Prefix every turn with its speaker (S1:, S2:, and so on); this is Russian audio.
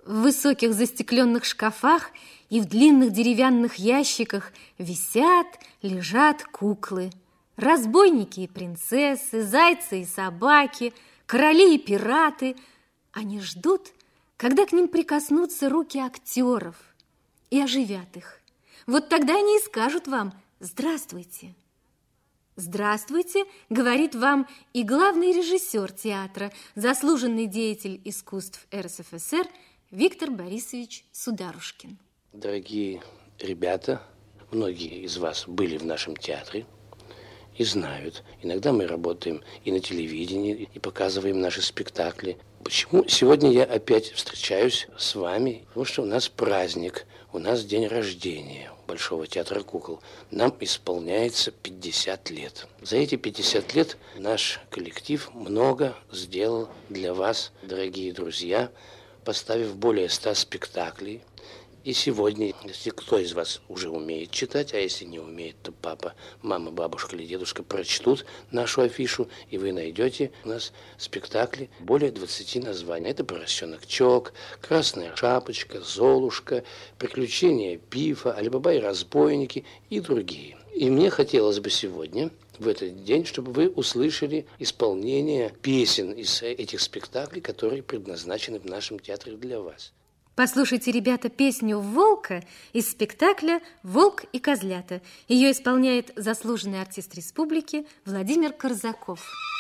S1: В высоких застекленных шкафах и в длинных деревянных ящиках висят, лежат куклы. Разбойники и принцессы, зайцы и собаки, короли и пираты. Они ждут, когда к ним прикоснутся руки актеров и оживят их. Вот тогда они и скажут вам «Здравствуйте». «Здравствуйте», говорит вам и главный режиссер театра, заслуженный деятель искусств РСФСР Виктор Борисович Сударушкин.
S2: Дорогие ребята, многие из вас были в нашем театре и знают. Иногда мы работаем и на телевидении, и показываем наши спектакли. Почему сегодня я опять встречаюсь с вами? Потому что у нас праздник, у нас день рождения Большого театра кукол. Нам исполняется 50 лет. За эти 50 лет наш коллектив много сделал для вас, дорогие друзья, поставив более 100 спектаклей. И сегодня, если кто из вас уже умеет читать, а если не умеет, то папа, мама, бабушка или дедушка прочтут нашу афишу, и вы найдете у нас спектакли более 20 названий. Это «Поросенок Чок», «Красная шапочка», «Золушка», «Приключения Пифа», «Али-Баба и разбойники» и другие. И мне хотелось бы сегодня, в этот день, чтобы вы услышали исполнение песен из этих спектаклей, которые предназначены в нашем театре для вас.
S1: Послушайте, ребята, песню «Волка» из спектакля «Волк и козлята». Ее исполняет заслуженный артист республики Владимир Корзаков.